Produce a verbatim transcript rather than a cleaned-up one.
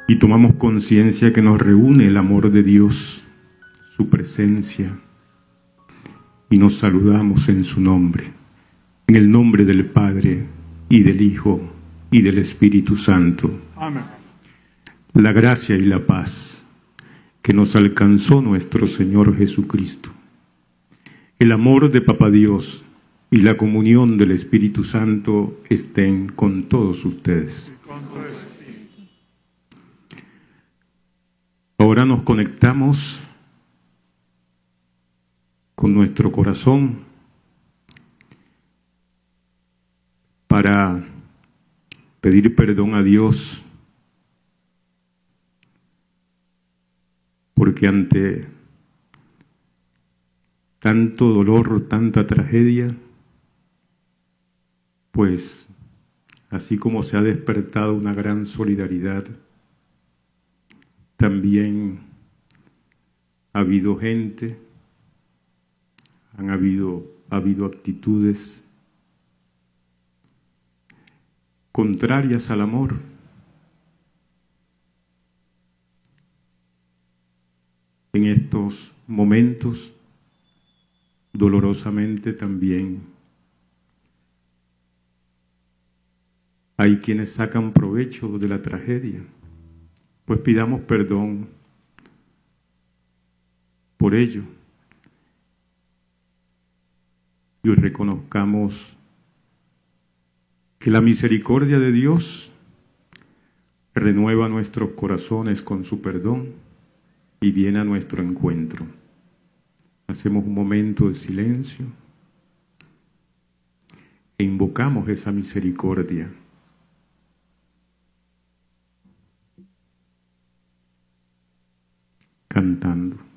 y tomamos conciencia que nos reúne el amor de Dios, su presencia, y nos saludamos en su nombre, en el nombre del Padre, y del Hijo, y del Espíritu Santo. Amén. La gracia y la paz que nos alcanzó nuestro Señor Jesucristo, el amor de Papá Dios y la comunión del Espíritu Santo estén con todos ustedes. Ahora nos conectamos con nuestro corazón para pedir perdón a Dios, porque ante tanto dolor, tanta tragedia, pues así como se ha despertado una gran solidaridad, también ha habido gente, han habido, ha habido actitudes contrarias al amor. En estos momentos, dolorosamente también, hay quienes sacan provecho de la tragedia. Pues pidamos perdón por ello y reconozcamos que la misericordia de Dios renueva nuestros corazones con su perdón y viene a nuestro encuentro. Hacemos un momento de silencio e invocamos esa misericordia. Cantando.